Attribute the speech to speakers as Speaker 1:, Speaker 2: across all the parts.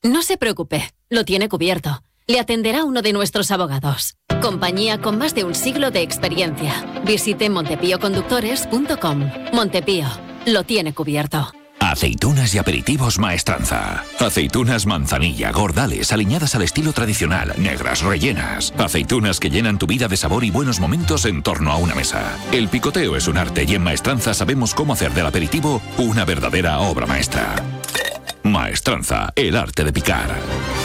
Speaker 1: No se preocupe, lo tiene cubierto. Le atenderá uno de nuestros abogados. Compañía con más de un siglo de experiencia. Visite montepíoconductores.com. Montepío, lo tiene cubierto.
Speaker 2: Aceitunas y aperitivos Maestranza. Aceitunas manzanilla, gordales, aliñadas al estilo tradicional, negras, rellenas. Aceitunas que llenan tu vida de sabor y buenos momentos en torno a una mesa. El picoteo es un arte y en Maestranza sabemos cómo hacer del aperitivo una verdadera obra maestra. Maestranza, el arte de picar.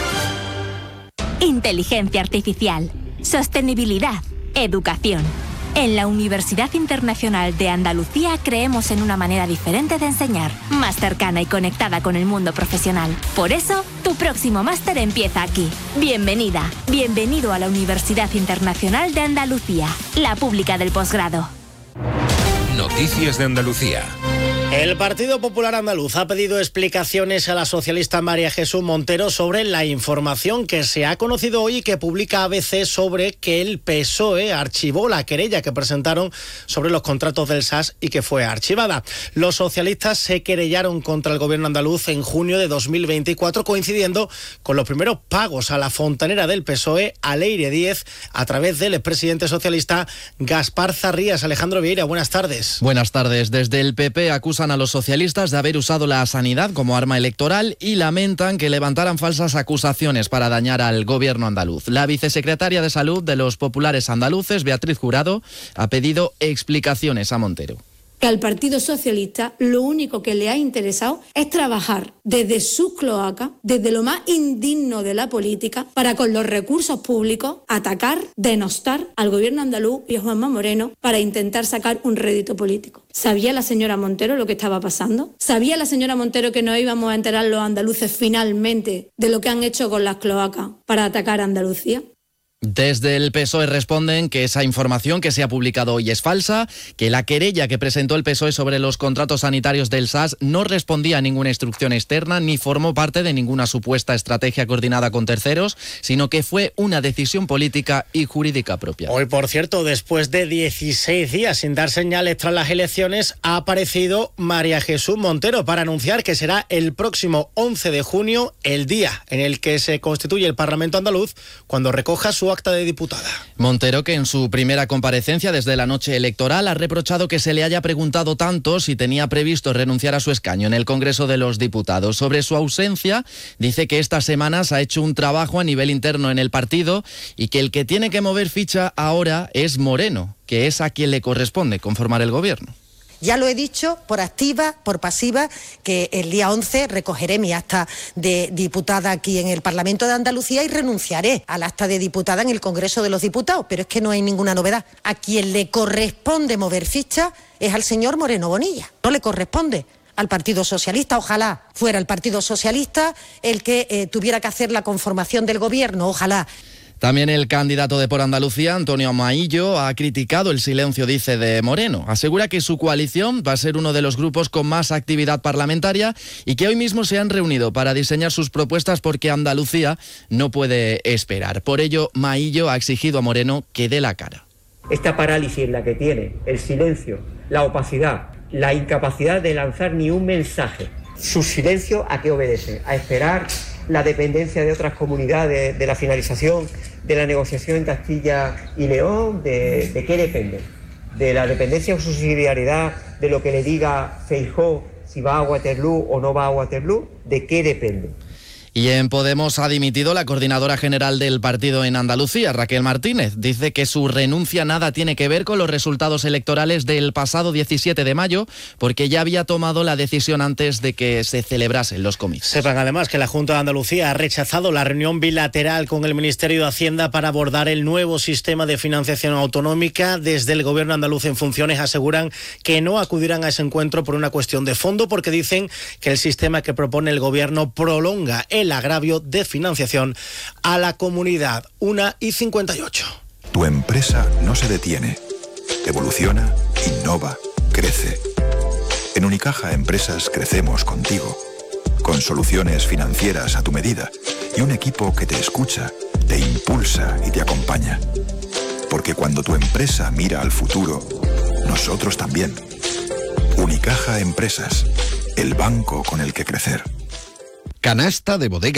Speaker 3: Inteligencia artificial, sostenibilidad, educación. En la Universidad Internacional de Andalucía creemos en una manera diferente de enseñar, más cercana y conectada con el mundo profesional. Por eso, tu próximo máster empieza aquí. Bienvenida, bienvenido a la Universidad Internacional de Andalucía, la pública del posgrado.
Speaker 4: Noticias de Andalucía.
Speaker 5: El Partido Popular Andaluz ha pedido explicaciones a la socialista María Jesús Montero sobre la información que se ha conocido hoy y que publica ABC sobre que el PSOE archivó la querella que presentaron sobre los contratos del SAS y que fue archivada. Los socialistas se querellaron contra el gobierno andaluz en junio de 2024, coincidiendo con los primeros pagos a la fontanera del PSOE, a Leire Díez, a través del expresidente socialista Gaspar Zarrías. Alejandro Vieira, buenas tardes.
Speaker 6: Buenas tardes. Desde el PP acusan a los socialistas de haber usado la sanidad como arma electoral y lamentan que levantaran falsas acusaciones para dañar al gobierno andaluz. La vicesecretaria de Salud de los populares andaluces, Beatriz Jurado, ha pedido explicaciones a Montero.
Speaker 7: Que al Partido Socialista lo único que le ha interesado es trabajar desde sus cloacas, desde lo más indigno de la política, para con los recursos públicos atacar, denostar al gobierno andaluz y a Juanma Moreno para intentar sacar un rédito político. ¿Sabía la señora Montero lo que estaba pasando? ¿Sabía la señora Montero que nos íbamos a enterar los andaluces finalmente de lo que han hecho con las cloacas para atacar a Andalucía?
Speaker 6: Desde el PSOE responden que esa información que se ha publicado hoy es falsa, que la querella que presentó el PSOE sobre los contratos sanitarios del SAS no respondía a ninguna instrucción externa ni formó parte de ninguna supuesta estrategia coordinada con terceros, sino que fue una decisión política y jurídica propia.
Speaker 5: Hoy, por cierto, después de 16 días sin dar señales tras las elecciones, ha aparecido María Jesús Montero para anunciar que será el próximo 11 de junio el día en el que se constituye el Parlamento andaluz, cuando recoja su acta de diputada.
Speaker 6: Montero, que en su primera comparecencia desde la noche electoral ha reprochado que se le haya preguntado tanto si tenía previsto renunciar a su escaño en el Congreso de los Diputados. Sobre su ausencia, dice que estas semanas ha hecho un trabajo a nivel interno en el partido y que el que tiene que mover ficha ahora es Moreno, que es a quien le corresponde conformar el gobierno.
Speaker 8: Ya lo he dicho, por activa, por pasiva, que el día 11 recogeré mi acta de diputada aquí en el Parlamento de Andalucía y renunciaré al acta de diputada en el Congreso de los Diputados, pero es que no hay ninguna novedad. A quien le corresponde mover ficha es al señor Moreno Bonilla, no le corresponde al Partido Socialista. Ojalá fuera el Partido Socialista el que tuviera que hacer la conformación del gobierno, ojalá.
Speaker 6: También el candidato de Por Andalucía, Antonio Maillo, ha criticado el silencio, dice, de Moreno. Asegura que su coalición va a ser uno de los grupos con más actividad parlamentaria y que hoy mismo se han reunido para diseñar sus propuestas porque Andalucía no puede esperar. Por ello, Maillo ha exigido a Moreno que dé la cara.
Speaker 9: Esta parálisis en la que tiene el silencio, la opacidad, la incapacidad de lanzar ni un mensaje. Su silencio, ¿a qué obedece? A esperar la dependencia de otras comunidades, de la finalización de la negociación en Castilla y León. ¿De qué depende? ¿De la dependencia o subsidiariedad de lo que le diga Feijóo si va a Waterloo o no va a Waterloo? ¿De qué depende?
Speaker 6: Y en Podemos ha dimitido la coordinadora general del partido en Andalucía, Raquel Martínez. Dice que su renuncia nada tiene que ver con los resultados electorales del pasado 17 de mayo, porque ya había tomado la decisión antes de que se celebrasen los comicios.
Speaker 5: Sepan además que la Junta de Andalucía ha rechazado la reunión bilateral con el Ministerio de Hacienda para abordar el nuevo sistema de financiación autonómica. Desde el Gobierno andaluz en funciones aseguran que no acudirán a ese encuentro por una cuestión de fondo, porque dicen que el sistema que propone el Gobierno prolonga el agravio de financiación a la comunidad. 1:58.
Speaker 10: Tu empresa no se detiene. Evoluciona, innova, crece. En Unicaja Empresas crecemos contigo, con soluciones financieras a tu medida y un equipo que te escucha, te impulsa y te acompaña. Porque cuando tu empresa mira al futuro, nosotros también. Unicaja Empresas, el banco con el que crecer.
Speaker 4: Canasta de Bodega